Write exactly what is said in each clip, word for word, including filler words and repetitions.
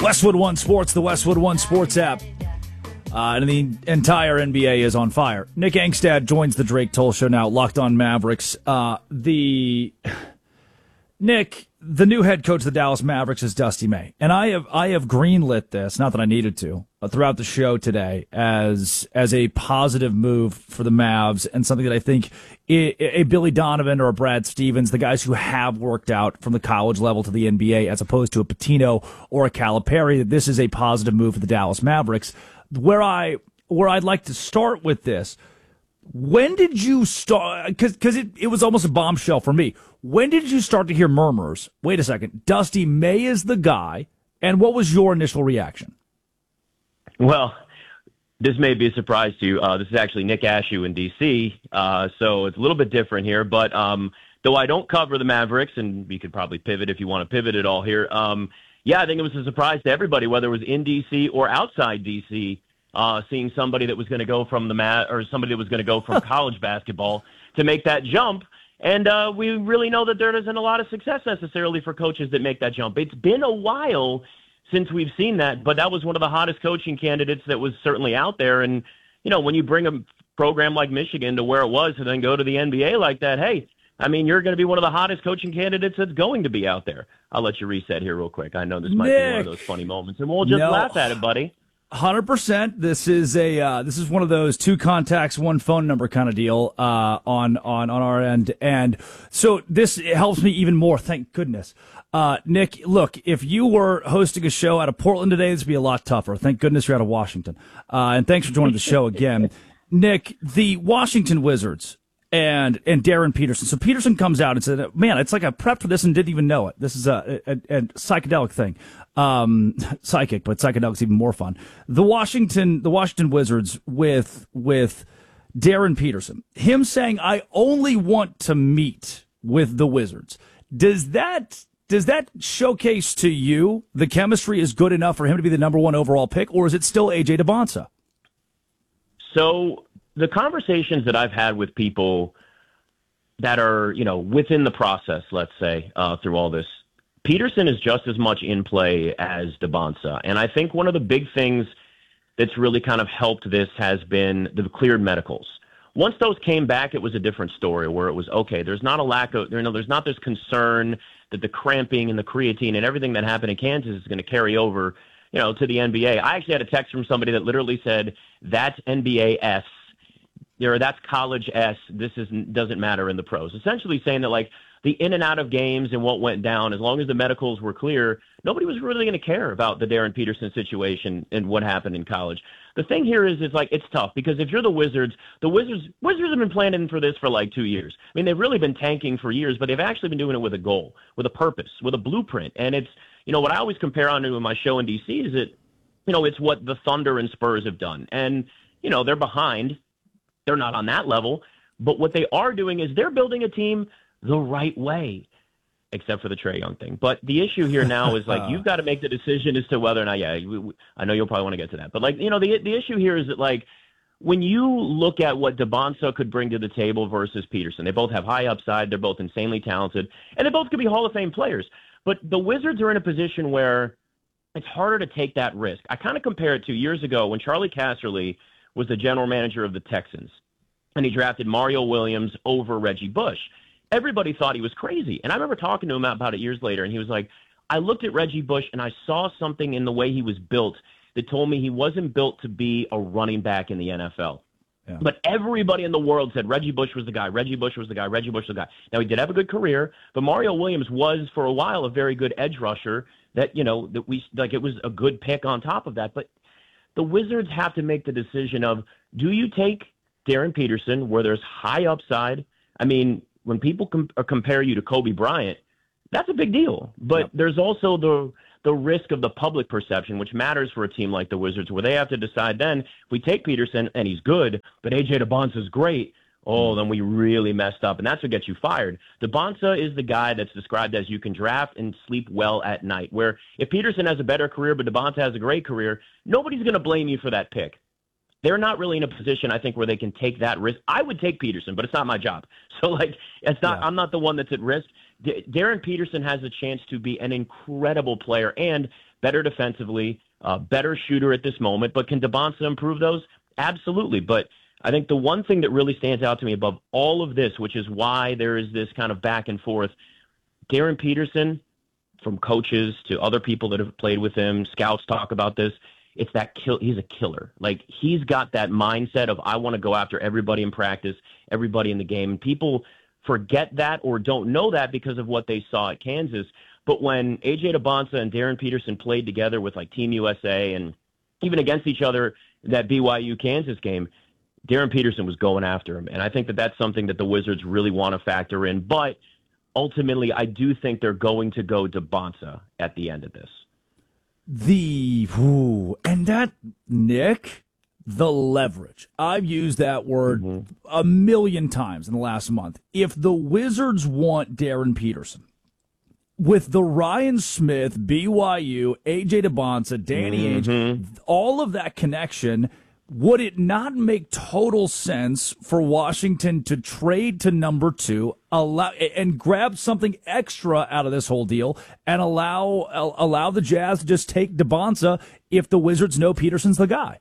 Westwood One Sports, the Westwood One Sports app. Uh, and the entire N B A is on fire. Nick Angstad joins the Drake Toll Show now, Locked On Mavericks. Uh, the Nick, the new head coach of the Dallas Mavericks is Dusty May. And I have I have greenlit this, not that I needed to, uh, throughout the show today as as a positive move for the Mavs and something that I think a, a Billy Donovan or a Brad Stevens, the guys who have worked out from the college level to the N B A as opposed to a Pitino or a Calipari, that this is a positive move for the Dallas Mavericks. Where I where I'd like to start with this, when did you start? Because because it, it was almost a bombshell for me. When did you start to hear murmurs? Wait a second, Dusty May is the guy, and what was your initial reaction? Well, this may be a surprise to you. Uh, this is actually Nick Ashew in D C, uh, so it's a little bit different here. But um, though I don't cover the Mavericks, and we could probably pivot if you want to pivot at all here. Um, Yeah, I think it was a surprise to everybody, whether it was in D C or outside D C, uh, seeing somebody that was going to go from the mat or somebody that was going to go from college basketball to make that jump. And uh, we really know that there isn't a lot of success necessarily for coaches that make that jump. It's been a while since we've seen that, but that was one of the hottest coaching candidates that was certainly out there. And, you know, when you bring a program like Michigan to where it was and then go to the N B A like that, hey, I mean, you're going to be one of the hottest coaching candidates that's going to be out there. I'll let you reset here real quick. I know this might Nick, be one of those funny moments, and we'll just no, laugh at it, buddy. one hundred percent. This is a uh, this is one of those two contacts, one phone number kind of deal uh, on on on our end, and so this helps me even more. Thank goodness, uh, Nick. Look, if you were hosting a show out of Portland today, this would be a lot tougher. Thank goodness you're out of Washington, uh, and thanks for joining the show again, Nick. The Washington Wizards and and Darren Peterson. So Peterson comes out and said, man, it's like I prepped for this and didn't even know it. This is a, a, a psychedelic thing. Um, psychic, but psychedelic's even more fun. The Washington, the Washington Wizards with, with Darren Peterson, him saying, I only want to meet with the Wizards. Does that, does that showcase to you the chemistry is good enough for him to be the number one overall pick, or is it still A J Debonsa? So the conversations that I've had with people that are, you know, within the process, let's say, uh, through all this, Peterson is just as much in play as Debonsa. And I think one of the big things that's really kind of helped this has been the cleared medicals. Once those came back, it was a different story where it was, okay, there's not a lack of, you know, there's not this concern that the cramping and the creatine and everything that happened in Kansas is going to carry over, you know, to the N B A. I actually had a text from somebody that literally said, that's N B A S. Or that's college S. This is, doesn't matter in the pros. Essentially saying that, like, the in and out of games and what went down, as long as the medicals were clear, nobody was really going to care about the Darren Peterson situation and what happened in college. The thing here is, is like, it's tough because if you're the Wizards, the Wizards, Wizards have been planning for this for like two years. I mean, they've really been tanking for years, but they've actually been doing it with a goal, with a purpose, with a blueprint. And it's, you know, what I always compare on to in my show in D C is that, you know, it's what the Thunder and Spurs have done. And, you know, they're behind. They're not on that level. But what they are doing is they're building a team the right way, except for the Trae Young thing. But the issue here now is, like, you've got to make the decision as to whether or not, yeah, we, we, I know you'll probably want to get to that. But, like, you know, the the issue here is that, like, when you look at what Debonsa could bring to the table versus Peterson, they both have high upside. They're both insanely talented. And they both could be Hall of Fame players. But the Wizards are in a position where it's harder to take that risk. I kind of compare it to years ago when Charlie Casserly was the general manager of the Texans, and he drafted Mario Williams over Reggie Bush. Everybody thought he was crazy. And I remember talking to him about it years later, and he was like, I looked at Reggie Bush, and I saw something in the way he was built that told me he wasn't built to be a running back in the N F L. Yeah. But everybody in the world said Reggie Bush was the guy, Reggie Bush was the guy, Reggie Bush was the guy. Now, he did have a good career, but Mario Williams was, for a while, a very good edge rusher that, you know, that we, like, it was a good pick on top of that. But the Wizards have to make the decision of, do you take Darren Peterson, where there's high upside? I mean, when people com- compare you to Kobe Bryant, that's a big deal. But yep. there's also the the risk of the public perception, which matters for a team like the Wizards, where they have to decide then, if we take Peterson, and he's good, but A J Debonsa is great, oh, then we really messed up, and that's what gets you fired. Debonsa is the guy that's described as you can draft and sleep well at night, where if Peterson has a better career but Debonsa has a great career, nobody's going to blame you for that pick. They're not really in a position, I think, where they can take that risk. I would take Peterson, but it's not my job. So, like, it's not. Yeah. I'm not the one that's at risk. D- Darren Peterson has a chance to be an incredible player and better defensively, uh, better shooter at this moment. But can DeBonsa improve those? Absolutely. But I think the one thing that really stands out to me above all of this, which is why there is this kind of back and forth, Darren Peterson, from coaches to other people that have played with him, scouts talk about this. It's that kill. He's a killer. Like, he's got that mindset of, I want to go after everybody in practice, everybody in the game. And people forget that or don't know that because of what they saw at Kansas. But when A J DeBonsa and Darren Peterson played together with like Team U S A and even against each other, that B Y U Kansas game, Darren Peterson was going after him. And I think that that's something that the Wizards really want to factor in. But ultimately, I do think they're going to go DeBonsa at the end of this. The, ooh, and that, Nick, the leverage. I've used that word mm-hmm. a million times in the last month. If the Wizards want Darren Peterson, with the Ryan Smith, B Y U, A J DeBonsa, Danny mm-hmm. Ainge, all of that connection, would it not make total sense for Washington to trade to number two, allow and grab something extra out of this whole deal, and allow allow the Jazz to just take DeBonsa if the Wizards know Peterson's the guy?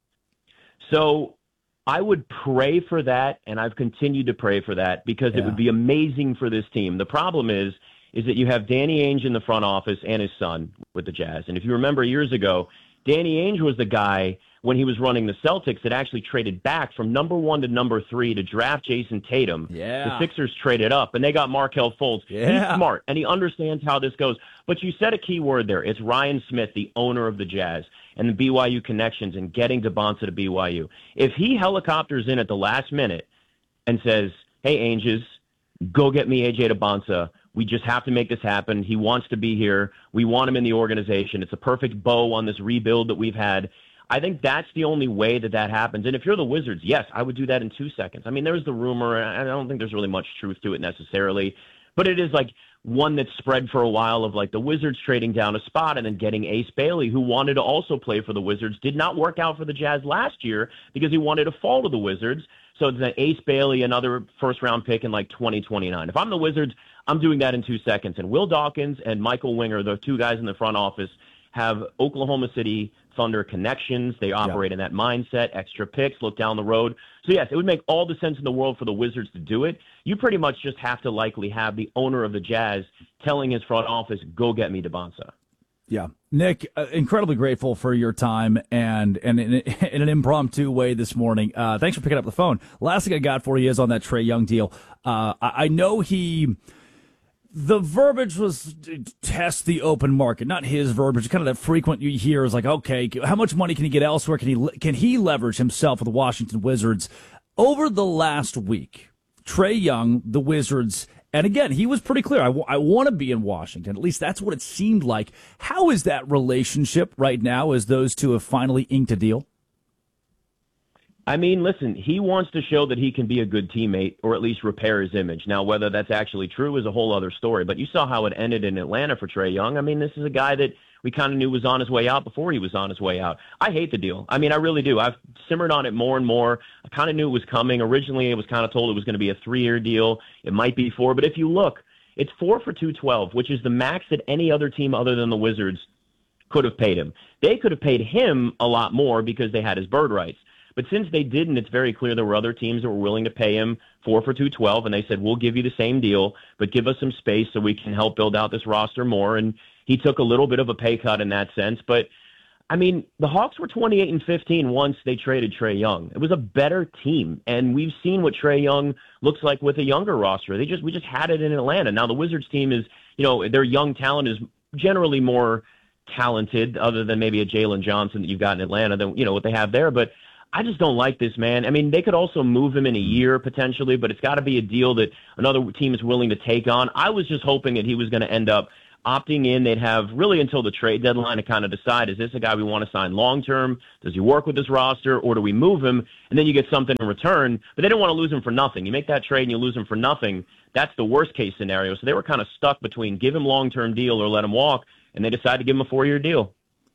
So I would pray for that, and I've continued to pray for that because yeah. it would be amazing for this team. The problem is, is that you have Danny Ainge in the front office and his son with the Jazz. And if you remember years ago, Danny Ainge was the guy when he was running the Celtics that actually traded back from number one to number three to draft Jason Tatum. Yeah. The Sixers traded up, and they got Markelle Fultz. Yeah. He's smart, and he understands how this goes. But you said a key word there. It's Ryan Smith, the owner of the Jazz, and the B Y U connections and getting DeBonsa to B Y U. If he helicopters in at the last minute and says, hey, Ainges, go get me A J DeBonsa, we just have to make this happen. He wants to be here. We want him in the organization. It's a perfect bow on this rebuild that we've had. I think that's the only way that that happens. And if you're the Wizards, yes, I would do that in two seconds. I mean, there's the rumor, and I don't think there's really much truth to it necessarily, but it is like one that's spread for a while of like the Wizards trading down a spot and then getting Ace Bailey, who wanted to also play for the Wizards, did not work out for the Jazz last year because he wanted to fall to the Wizards. So it's an Ace Bailey, another first-round pick in like twenty twenty-nine. If I'm the Wizards, I'm doing that in two seconds. And Will Dawkins and Michael Winger, the two guys in the front office, have Oklahoma City Thunder connections. They operate yeah. in that mindset, extra picks, look down the road. So, yes, it would make all the sense in the world for the Wizards to do it. You pretty much just have to likely have the owner of the Jazz telling his front office, go get me DeBonsa. Yeah. Nick, uh, incredibly grateful for your time and, and in, in an impromptu way this morning. Uh, thanks for picking up the phone. Last thing I got for you is on that Trae Young deal. Uh, I, I know he... The verbiage was test the open market, not his verbiage. Kind of that frequent you hear is like, okay, how much money can he get elsewhere? Can he can he leverage himself with the Washington Wizards? Over the last week, Trae Young, the Wizards, and again, he was pretty clear. I, w- I want to be in Washington. At least that's what it seemed like. How is that relationship right now as those two have finally inked a deal? I mean, listen, he wants to show that he can be a good teammate or at least repair his image. Now, whether that's actually true is a whole other story. But you saw how it ended in Atlanta for Trae Young. I mean, this is a guy that we kind of knew was on his way out before he was on his way out. I hate the deal. I mean, I really do. I've simmered on it more and more. I kind of knew it was coming. Originally, it was kind of told it was going to be a three-year deal. It might be four. But if you look, it's four for two twelve, which is the max that any other team other than the Wizards could have paid him. They could have paid him a lot more because they had his bird rights. But since they didn't, it's very clear there were other teams that were willing to pay him four for two twelve, and they said, we'll give you the same deal, but give us some space so we can help build out this roster more. And he took a little bit of a pay cut in that sense. But, I mean, the Hawks were twenty-eight and fifteen once they traded Trae Young. It was a better team, and we've seen what Trae Young looks like with a younger roster. They just We just had it in Atlanta. Now, the Wizards team is, you know, their young talent is generally more talented, other than maybe a Jalen Johnson that you've got in Atlanta, than, you know, what they have there. But I just don't like this, man. I mean, they could also move him in a year potentially, but it's got to be a deal that another team is willing to take on. I was just hoping that he was going to end up opting in. They'd have really until the trade deadline to kind of decide, is this a guy we want to sign long-term? Does he work with this roster, or do we move him? And then you get something in return, but they don't want to lose him for nothing. You make that trade and you lose him for nothing. That's the worst-case scenario. So they were kind of stuck between give him long-term deal or let him walk, and they decided to give him a four-year deal.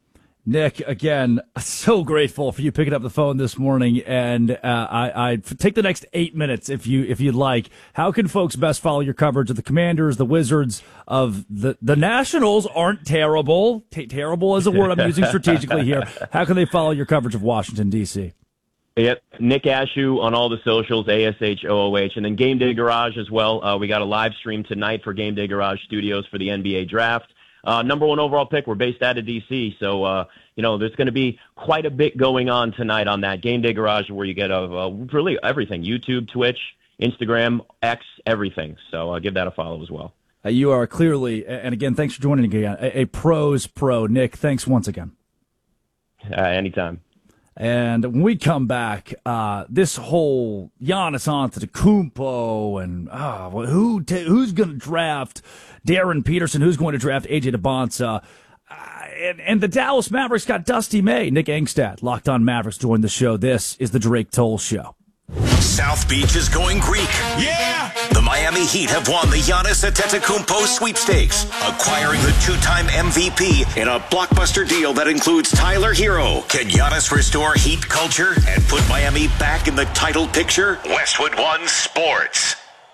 Nick, again, so grateful for you picking up the phone this morning, and uh, I, I take the next eight minutes if you if you'd like. How can folks best follow your coverage of the Commanders, the Wizards, of the the Nationals? Aren't terrible. T- terrible is a word I'm using strategically here. How can they follow your coverage of Washington D C? Yep, Nick Ashew on all the socials, A S H O O H, and then Game Day Garage as well. Uh, we got a live stream tonight for Game Day Garage Studios for the N B A Draft. Uh, number one overall pick. We're based out of D C, so uh, you know there's going to be quite a bit going on tonight on that Game Day Garage, where you get a, a really everything: YouTube, Twitch, Instagram, X, everything. So uh, give that a follow as well. Uh, you are clearly, and again, thanks for joining again. A, a pros pro, Nick. Thanks once again. Uh, anytime. And when we come back, uh, this whole Giannis Antetokounmpo and uh, who t- who's going to draft Darren Peterson, who's going to draft A J DeBonsa, uh, and, and the Dallas Mavericks got Dusty May. Nick Angstad, Locked On Mavericks, joined the show. This is the Drake Toll Show. South Beach is going Greek. Yeah! The Miami Heat have won the Giannis Antetokounmpo sweepstakes, acquiring the two-time M V P in a blockbuster deal that includes Tyler Hero. Can Giannis restore Heat culture and put Miami back in the title picture? Westwood One Sports.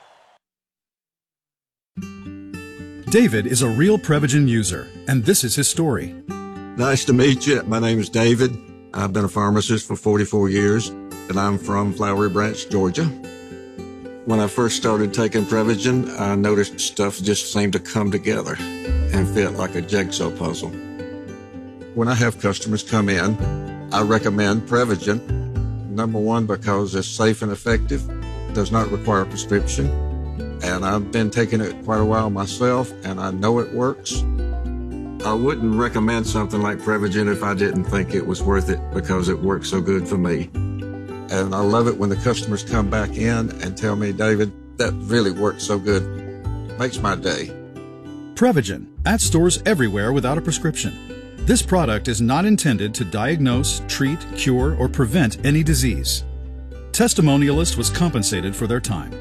David is a real Prevagen user, and this is his story. Nice to meet you. My name is David. I've been a pharmacist for forty-four years, and I'm from Flowery Branch, Georgia. When I first started taking Prevagen, I noticed stuff just seemed to come together and fit like a jigsaw puzzle. When I have customers come in, I recommend Prevagen. Number one, because it's safe and effective, does not require a prescription, and I've been taking it quite a while myself, and I know it works. I wouldn't recommend something like Prevagen if I didn't think it was worth it, because it works so good for me. And I love it when the customers come back in and tell me, David, that really worked so good. Makes my day. Prevagen, at stores everywhere without a prescription. This product is not intended to diagnose, treat, cure, or prevent any disease. Testimonialist was compensated for their time.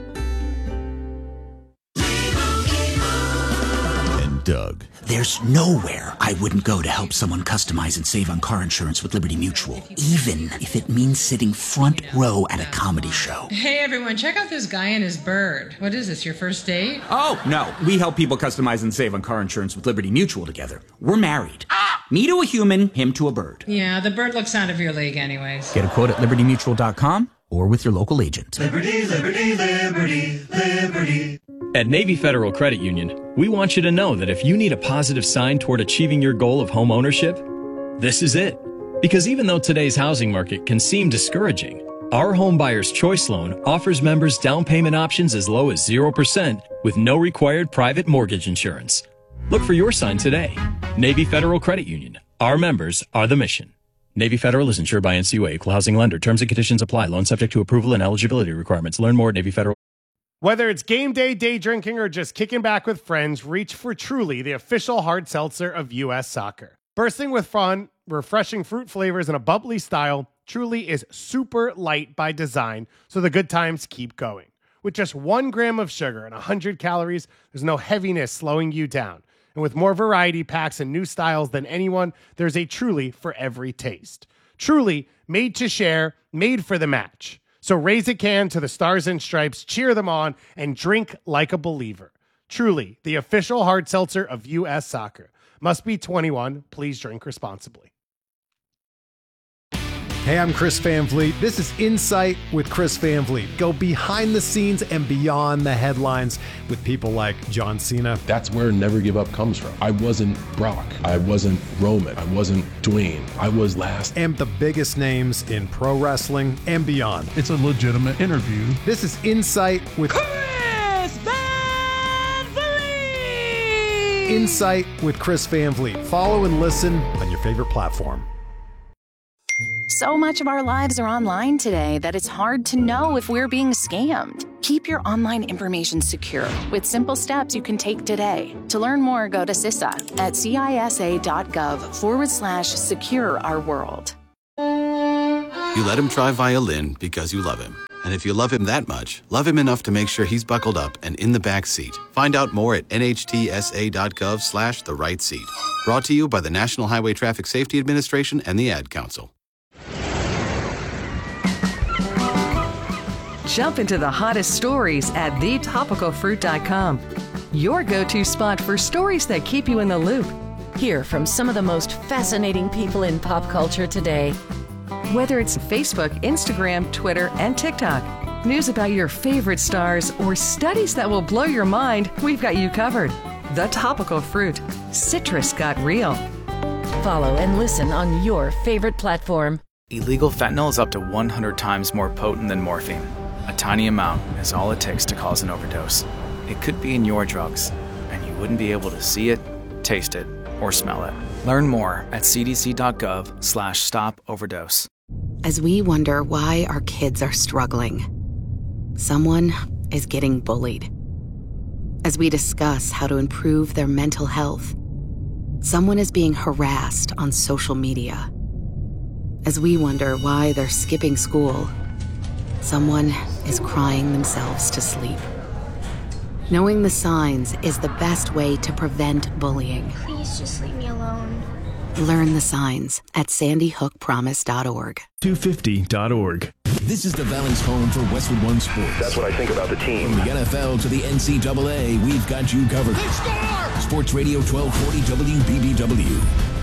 And Doug. There's nowhere I wouldn't go to help someone customize and save on car insurance with Liberty Mutual, even if it means sitting front row at a comedy show. Hey everyone, check out this guy and his bird. What is this, your first date? Oh, no. We help people customize and save on car insurance with Liberty Mutual together. We're married. Ah! Me to a human, him to a bird. Yeah, the bird looks out of your league anyways. Get a quote at liberty mutual dot com or with your local agent. Liberty, liberty, liberty, liberty. At Navy Federal Credit Union, we want you to know that if you need a positive sign toward achieving your goal of home ownership, this is it. Because even though today's housing market can seem discouraging, our Home Buyer's Choice Loan offers members down payment options as low as zero percent with no required private mortgage insurance. Look for your sign today. Navy Federal Credit Union. Our members are the mission. Navy Federal is insured by N C U A, Equal Housing Lender. Terms and conditions apply. Loan subject to approval and eligibility requirements. Learn more at Navy Federal. Whether it's game day, day drinking, or just kicking back with friends, reach for Truly, the official hard seltzer of U S Soccer. Bursting with fun, refreshing fruit flavors, and a bubbly style, Truly is super light by design, so the good times keep going. With just one gram of sugar and one hundred calories, there's no heaviness slowing you down. And with more variety packs and new styles than anyone, there's a Truly for every taste. Truly, made to share, made for the match. So raise a can to the Stars and Stripes, cheer them on, and drink like a believer. Truly, the official hard seltzer of U S Soccer. Must be twenty-one. Please drink responsibly. Hey, I'm Chris Van Vliet. This is Insight with Chris Van Vliet. Go behind the scenes and beyond the headlines with people like John Cena. That's where Never Give Up comes from. I wasn't Brock. I wasn't Roman. I wasn't Dwayne. I was last. And the biggest names in pro wrestling and beyond. It's a legitimate interview. This is Insight with Chris Van Vliet. Insight with Chris Van Vliet. Follow and listen on your favorite platform. So much of our lives are online today that it's hard to know if we're being scammed. Keep your online information secure with simple steps you can take today. To learn more, go to C I S A at cisa.gov forward slash secure our world. You let him try violin because you love him. And if you love him that much, love him enough to make sure he's buckled up and in the back seat. Find out more at nhtsa.gov slash the right seat. Brought to you by the National Highway Traffic Safety Administration and the Ad Council. Jump into the hottest stories at the topical fruit dot com. Your go-to spot for stories that keep you in the loop. Hear from some of the most fascinating people in pop culture today. Whether it's Facebook, Instagram, Twitter, and TikTok, news about your favorite stars, or studies that will blow your mind, we've got you covered. The Topical Fruit. Citrus got real. Follow and listen on your favorite platform. Illegal fentanyl is up to one hundred times more potent than morphine. A tiny amount is all it takes to cause an overdose. It could be in your drugs, and you wouldn't be able to see it, taste it, or smell it. Learn more at cdc.gov slash stop overdose. As we wonder why our kids are struggling, someone is getting bullied. As we discuss how to improve their mental health, someone is being harassed on social media. As we wonder why they're skipping school, someone is crying themselves to sleep. Knowing the signs is the best way to prevent bullying. Please just leave me alone. Learn the signs at sandy hook promise dot org. two fifty dot org. This is the Valley's home for Westwood One Sports. That's what I think about the team. From the N F L to the N C double A, we've got you covered. Sports Radio twelve forty W B B W.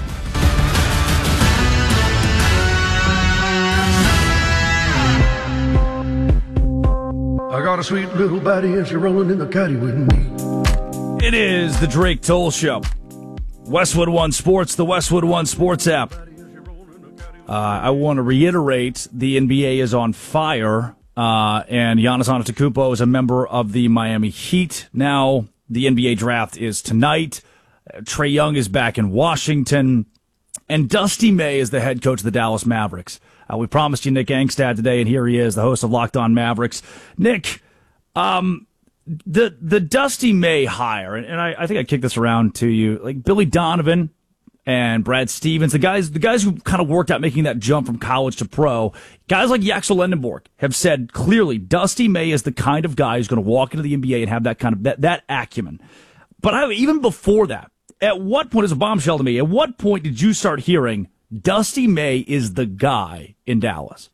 I got a sweet little baddie and she's rolling in the caddy with me. It is the Drake Toll Show. Westwood One Sports, the Westwood One Sports app. Uh, I want to reiterate the N B A is on fire, uh, and Giannis Antetokounmpo is a member of the Miami Heat. Now the N B A draft is tonight. Uh, Trae Young is back in Washington, and Dusty May is the head coach of the Dallas Mavericks. Uh, we promised you Nick Angstad today, and here he is, the host of Locked On Mavericks. Nick, um, the the Dusty May hire, and, and I, I think I kicked this around to you, like Billy Donovan and Brad Stevens, the guys the guys who kind of worked out making that jump from college to pro, guys like Yaxel Lendenborg have said clearly Dusty May is the kind of guy who's going to walk into the N B A and have that kind of that, that acumen. But I, even before that, at what point, is a bombshell to me, at what point did you start hearing Dusty May is the guy in Dallas?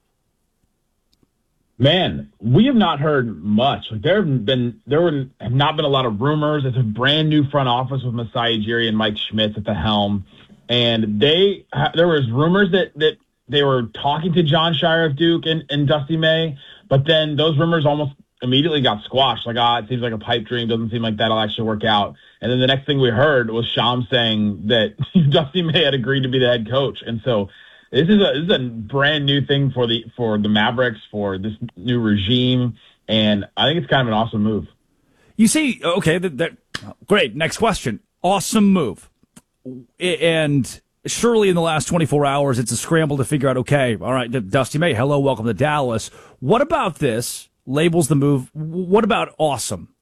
Man, we have not heard much. Like, there have been there were, have not been a lot of rumors. It's a brand new front office with Masai Ujiri and Mike Schmitz at the helm, and they there was rumors that that they were talking to John Shire of Duke and, and Dusty May, but then those rumors almost immediately got squashed. Like, ah, oh, it seems like a pipe dream. Doesn't seem like that'll actually work out. And then the next thing we heard was Shams saying that Dusty May had agreed to be the head coach, and so. This is a this is a brand new thing for the for the Mavericks, for this new regime, and I think it's kind of an awesome move. You see, okay, that, that great. Next question. Awesome move, and surely in the last twenty-four hours, it's a scramble to figure out. Okay, all right, Dusty May, hello, welcome to Dallas. What about this? Labels the move. What about awesome?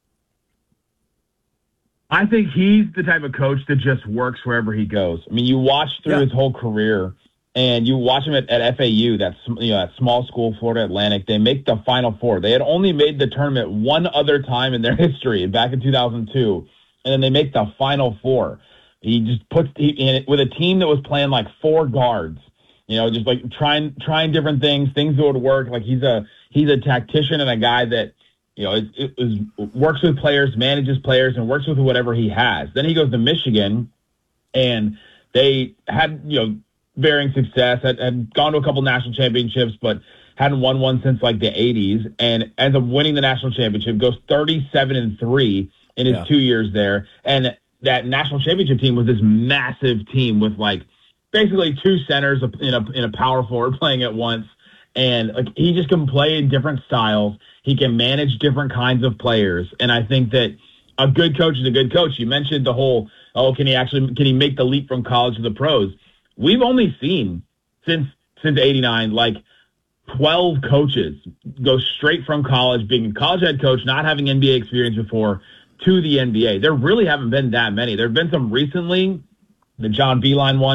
I think he's the type of coach that just works wherever he goes. I mean, you watch through yeah. his whole career. And you watch them at, at F A U, that's you know, that small school, Florida Atlantic. They make the Final Four. They had only made the tournament one other time in their history, back in two thousand two, and then they make the Final Four. He just puts he, in it with a team that was playing like four guards, you know, just like trying trying different things, things that would work. Like he's a he's a tactician and a guy that you know is, is works with players, manages players, and works with whatever he has. Then he goes to Michigan, and they had you know. varying success, had, had gone to a couple national championships, but hadn't won one since like the eighties, and ends up winning the national championship, goes thirty-seven and three in his yeah. two years there. And that national championship team was this massive team with like basically two centers in a, in a power forward playing at once. And like he just can play in different styles. He can manage different kinds of players. And I think that a good coach is a good coach. You mentioned the whole, oh, can he actually, can he make the leap from college to the pros? We've only seen since since eighty-nine, like twelve coaches go straight from college, being a college head coach, not having N B A experience before, to the N B A. There really haven't been that many. There have been some recently, the John Beilein one,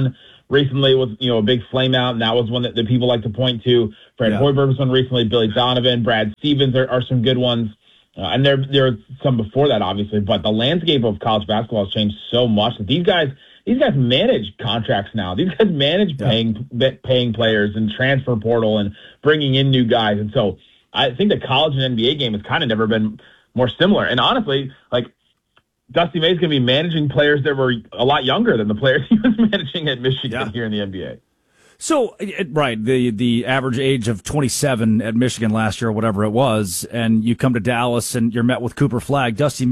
recently was, you know, a big flame out, and that was one that, that people like to point to. Fred Yeah. Hoiberg was one recently. Billy Donovan, Brad Stevens are, are some good ones. Uh, and there, there are some before that, obviously. But the landscape of college basketball has changed so much that these guys, these guys manage contracts now. These guys manage Yeah. paying paying players and transfer portal and bringing in new guys. And so I think the college and N B A game has kind of never been more similar. And honestly, like, Dusty May's going to be managing players that were a lot younger than the players he was managing at Michigan Yeah. here in the N B A. So, it- right, the the average age of twenty-seven at Michigan last year, or whatever it was, and you come to Dallas and you're met with Cooper Flagg. Dusty